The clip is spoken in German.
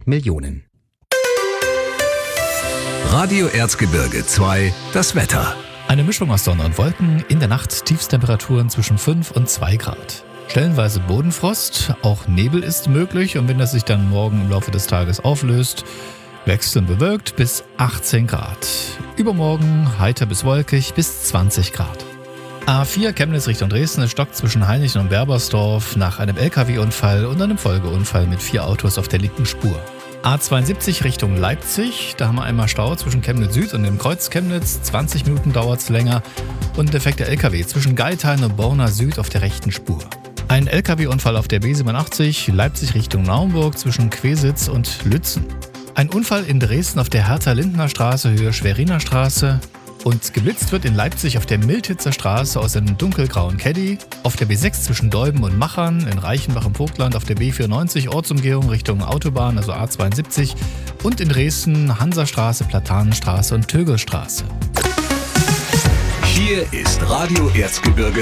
Millionen. Radio Erzgebirge 2, das Wetter. Eine Mischung aus Sonne und Wolken, in der Nacht Tiefstemperaturen zwischen 5 und 2 Grad. Stellenweise Bodenfrost, auch Nebel ist möglich und wenn das sich dann morgen im Laufe des Tages auflöst, wechselnd bewölkt bis 18 Grad. Übermorgen heiter bis wolkig bis 20 Grad. A4 Chemnitz Richtung Dresden, es stockt zwischen Hainichen und Berbersdorf nach einem LKW-Unfall und einem Folgeunfall mit 4 Autos auf der linken Spur. A72 Richtung Leipzig, da haben wir einmal Stau zwischen Chemnitz Süd und dem Kreuz Chemnitz, 20 Minuten dauert es länger und ein defekter LKW zwischen Geithain und Borna Süd auf der rechten Spur. Ein LKW-Unfall auf der B87 Leipzig Richtung Naumburg zwischen Quesitz und Lützen. Ein Unfall in Dresden auf der Hertha-Lindner Straße Höhe Schweriner Straße. Und geblitzt wird in Leipzig auf der Miltitzer Straße aus einem dunkelgrauen Caddy, auf der B6 zwischen Deuben und Machern, in Reichenbach im Vogtland auf der B94 Ortsumgehung Richtung Autobahn, also A72 und in Dresden Hansastraße, Platanenstraße und Tögelstraße. Hier ist Radio Erzgebirge